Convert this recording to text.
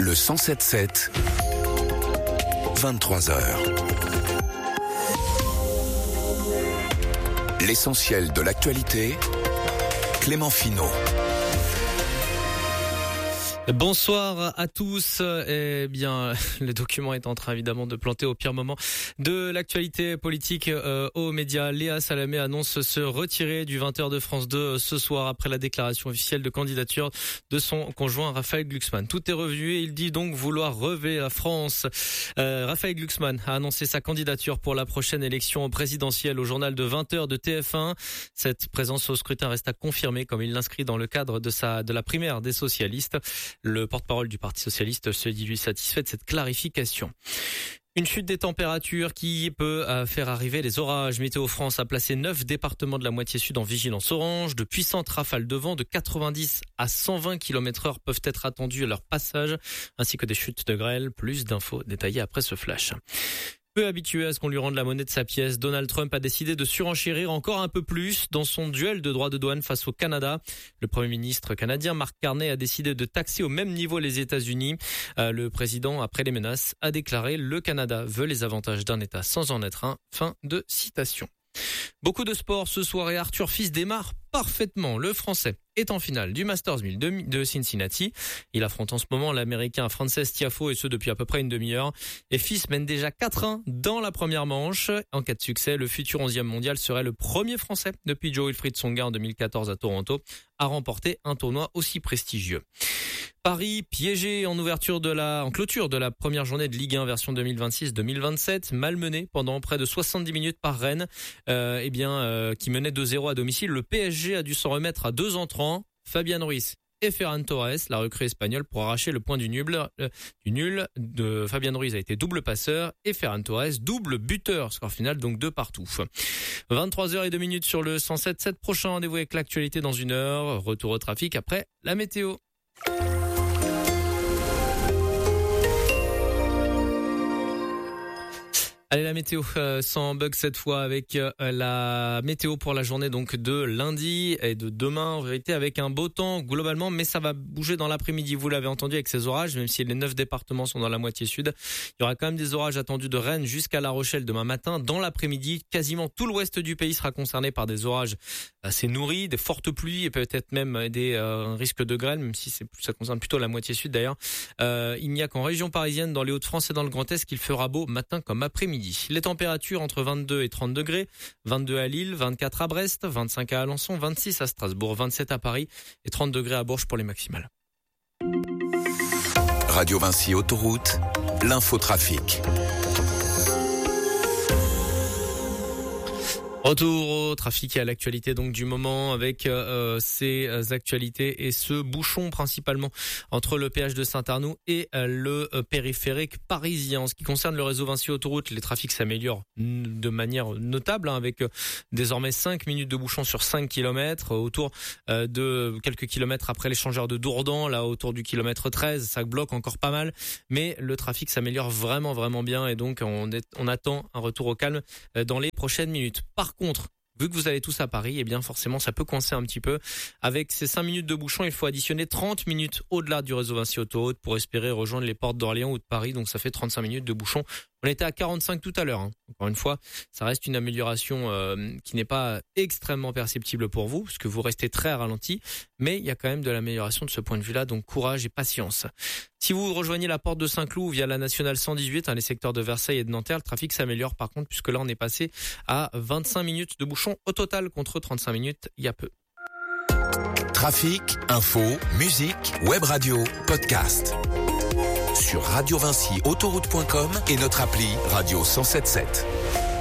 Le 107.7, 23h. L'essentiel de l'actualité, Clément Finot. Bonsoir à tous. Eh bien, le document est en train évidemment de planter au pire moment de l'actualité politique aux médias. Léa Salamé annonce se retirer du 20h de France 2 ce soir après la déclaration officielle de candidature de son conjoint Raphaël Glucksmann. Tout est revenu et il dit donc vouloir relever la France. Raphaël Glucksmann a annoncé sa candidature pour la prochaine élection présidentielle au journal de 20h de TF1. Cette présence au scrutin reste à confirmer comme il l'inscrit dans le cadre de la primaire des socialistes. Le porte-parole du Parti socialiste se dit lui satisfait de cette clarification. Une chute des températures qui peut faire arriver les orages. Météo France a placé 9 départements de la moitié sud en vigilance orange. De puissantes rafales de vent de 90 à 120 km/h peuvent être attendues à leur passage, ainsi que des chutes de grêle. Plus d'infos détaillées après ce flash. Peu habitué à ce qu'on lui rende la monnaie de sa pièce, Donald Trump a décidé de surenchérir encore un peu plus dans son duel de droits de douane face au Canada. Le Premier ministre canadien Mark Carney a décidé de taxer au même niveau les États-Unis. Le président, après les menaces, a déclaré « Le Canada veut les avantages d'un État sans en être un ». Fin de citation. Beaucoup de sport ce soir et Arthur Fils démarre parfaitement. Le Français est en finale du Masters 1000 de Cincinnati. Il affronte en ce moment l'Américain Frances Tiafoe et ce depuis à peu près une demi-heure. Et Fils mène déjà 4-1 dans la première manche. En cas de succès, le futur 11e mondial serait le premier Français depuis Joe-Wilfried Tsonga en 2014 à Toronto à remporter un tournoi aussi prestigieux. Paris piégé en clôture de la première journée de Ligue 1 version 2026-2027, malmené pendant près de 70 minutes par Rennes, qui menait 2-0 à domicile. Le PSG a dû s'en remettre à 2 entrants, Fabian Ruiz et Ferran Torres, la recrue espagnole, pour arracher le point du nul. De Fabian Ruiz a été double passeur et Ferran Torres double buteur. Score final donc 2-2. 23h02 sur le 107.7. Prochain rendez-vous avec l'actualité dans une heure. Retour au trafic après la météo. Allez, la météo sans bug cette fois avec la météo pour la journée donc de lundi et de demain en vérité avec un beau temps globalement, mais ça va bouger dans l'après-midi, vous l'avez entendu, avec ces orages, même si les 9 départements sont dans la moitié sud. Il y aura quand même des orages attendus de Rennes jusqu'à La Rochelle demain matin. Dans l'après-midi, quasiment tout l'ouest du pays sera concerné par des orages assez nourris, des fortes pluies et peut-être même des risques de grêle, même si ça concerne plutôt la moitié sud d'ailleurs. Il n'y a qu'en région parisienne, dans les Hauts-de-France et dans le Grand Est qu'il fera beau matin comme après-midi. Les températures entre 22 et 30 degrés, 22 à Lille, 24 à Brest, 25 à Alençon, 26 à Strasbourg, 27 à Paris et 30 degrés à Bourges pour les maximales. Radio Vinci Autoroute, l'infotrafic. Retour au trafic et à l'actualité donc du moment avec ces actualités et ce bouchon principalement entre le péage de Saint-Arnoux et le périphérique parisien. En ce qui concerne le réseau Vinci Autoroute, les trafics s'améliorent de manière notable avec désormais 5 minutes de bouchon sur 5 km autour de quelques kilomètres après l'échangeur de Dourdan, là autour du kilomètre 13, ça bloque encore pas mal, mais le trafic s'améliore vraiment bien et donc on attend un retour au calme dans les prochaines minutes. Par contre, vu que vous allez tous à Paris, eh bien forcément ça peut coincer un petit peu. Avec ces 5 minutes de bouchon, il faut additionner 30 minutes au-delà du réseau Vinci Autoroute pour espérer rejoindre les portes d'Orléans ou de Paris. Donc ça fait 35 minutes de bouchon. On était à 45 tout à l'heure. Encore une fois, ça reste une amélioration qui n'est pas extrêmement perceptible pour vous, parce que vous restez très ralenti. Mais il y a quand même de l'amélioration de ce point de vue-là, donc courage et patience. Si vous rejoignez la porte de Saint-Cloud via la nationale 118, les secteurs de Versailles et de Nanterre, le trafic s'améliore par contre, puisque là on est passé à 25 minutes de bouchon au total contre 35 minutes il y a peu. Trafic, info, musique, web radio, podcast. Sur radiovinciautoroute.com et notre appli Radio 107.7.